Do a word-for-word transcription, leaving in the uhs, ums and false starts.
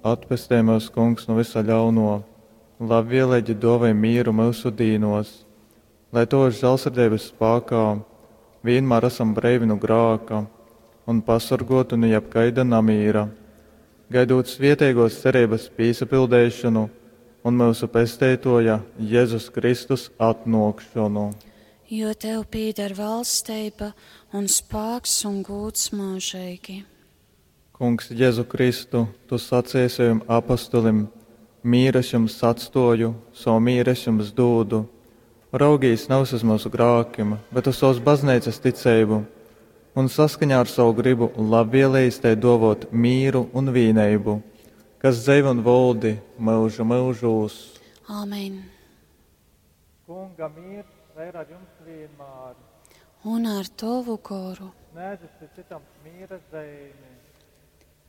atpestē mūs, kungs, no visa ļauno, labvēlīgi dāvā mieru mūsu dīnos, lai to žēlsirdības spēkā vienmēr esam brīvi no grāka un pasargotu no jebkaida namīra, gaidot svētīgos cerības piesapildēšanu un mūsu pestētoja Jēzus Kristus atnākšanu. Jo tev pieder valstība un spēks un gods mūžīgi. Kungs, Jēzu Kristu, tu sacīsi saviem apostolim, mīres jums atstoju, savu mīres jums dūdu. Raugīs nav uz mūsu grākiem, bet uz savas baznīcas ticību, un saskaņā ar savu gribu labvēlējis tai dovot mīru un vienību, kas dzīvo un valdi mūžu mūžos. Āmen. Kunga mīrs, lai ir ar jums vienmēr. Un ar tavu goru. Nēdz citam mīra zīmi.